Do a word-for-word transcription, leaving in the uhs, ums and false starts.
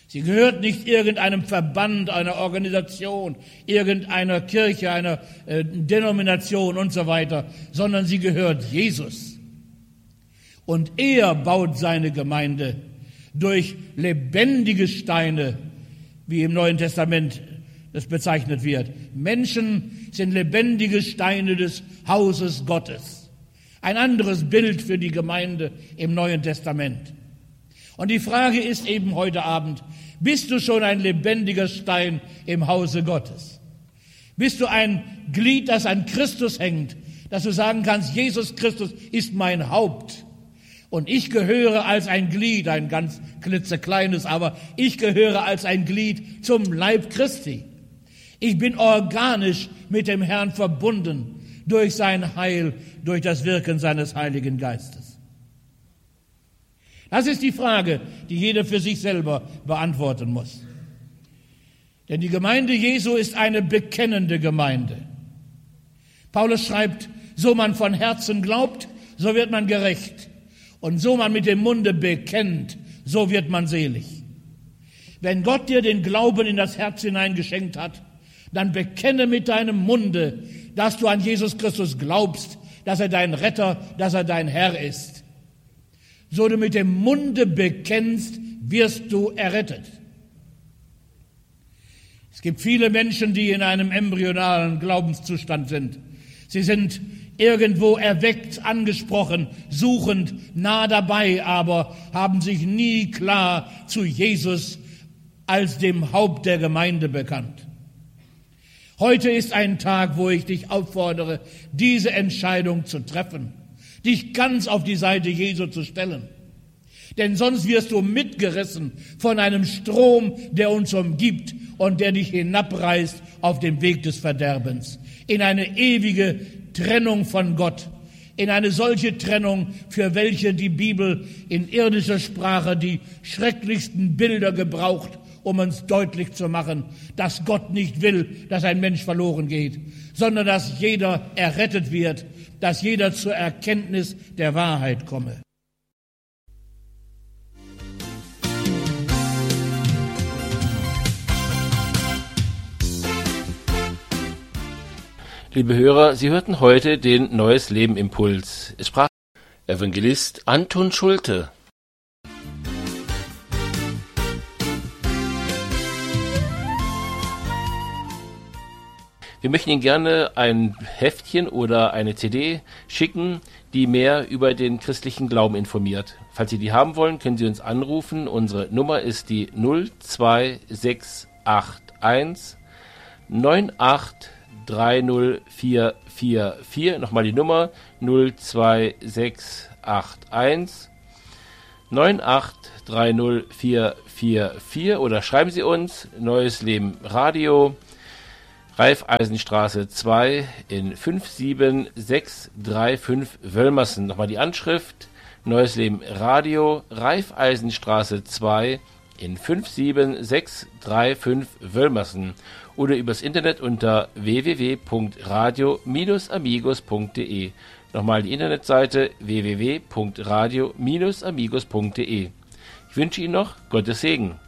Sie gehört nicht irgendeinem Verband, einer Organisation, irgendeiner Kirche, einer äh, Denomination und so weiter, sondern sie gehört Jesus. Und er baut seine Gemeinde durch lebendige Steine, wie im Neuen Testament das bezeichnet wird. Menschen sind lebendige Steine des Hauses Gottes. Ein anderes Bild für die Gemeinde im Neuen Testament. Und die Frage ist eben heute Abend, bist du schon ein lebendiger Stein im Hause Gottes? Bist du ein Glied, das an Christus hängt, dass du sagen kannst, Jesus Christus ist mein Haupt und ich gehöre als ein Glied, ein ganz klitzekleines, aber ich gehöre als ein Glied zum Leib Christi. Ich bin organisch mit dem Herrn verbunden durch sein Heil, durch das Wirken seines Heiligen Geistes. Das ist die Frage, die jeder für sich selber beantworten muss. Denn die Gemeinde Jesu ist eine bekennende Gemeinde. Paulus schreibt, so man von Herzen glaubt, so wird man gerecht. Und so man mit dem Munde bekennt, so wird man selig. Wenn Gott dir den Glauben in das Herz hinein geschenkt hat, dann bekenne mit deinem Munde, dass du an Jesus Christus glaubst, dass er dein Retter, dass er dein Herr ist. So du mit dem Munde bekennst, wirst du errettet. Es gibt viele Menschen, die in einem embryonalen Glaubenszustand sind. Sie sind irgendwo erweckt, angesprochen, suchend, nah dabei, aber haben sich nie klar zu Jesus als dem Haupt der Gemeinde bekannt. Heute ist ein Tag, wo ich dich auffordere, diese Entscheidung zu treffen, dich ganz auf die Seite Jesu zu stellen. Denn sonst wirst du mitgerissen von einem Strom, der uns umgibt und der dich hinabreißt auf dem Weg des Verderbens, in eine ewige Trennung von Gott, in eine solche Trennung, für welche die Bibel in irdischer Sprache die schrecklichsten Bilder gebraucht, um uns deutlich zu machen, dass Gott nicht will, dass ein Mensch verloren geht, sondern dass jeder errettet wird, dass jeder zur Erkenntnis der Wahrheit komme. Liebe Hörer, Sie hörten heute den Neues Leben Impuls. Es sprach Evangelist Anton Schulte. Wir möchten Ihnen gerne ein Heftchen oder eine C D schicken, die mehr über den christlichen Glauben informiert. Falls Sie die haben wollen, können Sie uns anrufen. Unsere Nummer ist die null zwei sechs acht eins neun acht drei null vier vier vier. Nochmal die Nummer null zwei sechs acht eins neun acht drei null vier vier vier oder schreiben Sie uns Neues Leben Radio, Raiffeisenstraße zwei in fünf sieben sechs drei fünf Wölmersen. Nochmal die Anschrift Neues Leben Radio, Raiffeisenstraße zwei in fünf sieben sechs drei fünf Wölmersen oder übers Internet unter w w w punkt radio Bindestrich amigos punkt d e. Nochmal die Internetseite w w w punkt radio Bindestrich amigos punkt d e. Ich wünsche Ihnen noch Gottes Segen.